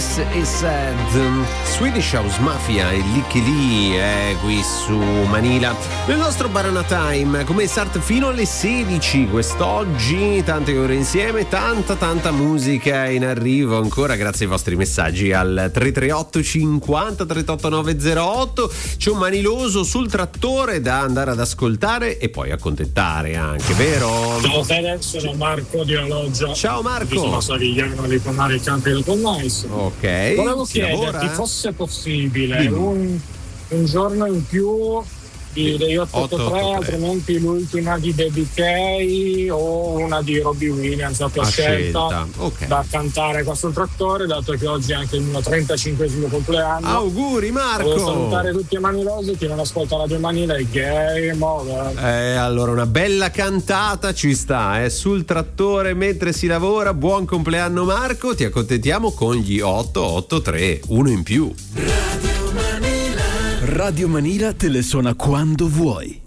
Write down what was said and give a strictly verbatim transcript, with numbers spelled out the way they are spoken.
This is Sad, Swedish House Mafia e Licky Lee è qui su Manila nel nostro Banana Time, come start fino alle sedici quest'oggi, tante ore insieme, tanta tanta musica in arrivo ancora grazie ai vostri messaggi al tre tre otto cinquanta trentotto nove zero otto. C'è un maniloso sul trattore da andare ad ascoltare e poi accontentare anche, vero? Ciao Fede, sono Marco di Ologgia. Ciao Marco. Sono Savigliano di Pomare, i campi del Polnais. Ok. Volevo si chiederti, lavora? fosse possibile un, un giorno in più di, degli otto otto tre, altrimenti l'ultima di Baby K o una di Robbie Williams, la tua A scelta, scelta. Okay. da cantare qua sul trattore, dato che oggi è anche il mio trentacinquesimo compleanno. Auguri Marco. Volevo salutare tutti i manilosi, chi non ascolta Radio Manila è game over. Eh, allora una bella cantata ci sta, eh, sul trattore mentre si lavora. Buon compleanno Marco, ti accontentiamo con gli otto otto tre, uno in più. Radio Manila te le suona quando vuoi.